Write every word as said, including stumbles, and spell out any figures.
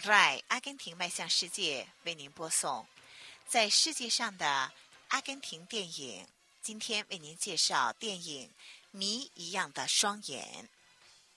R A I 阿根廷迈向世界为您播送在世界上的阿根廷电影，今天为您介绍电影《谜一样的双眼》。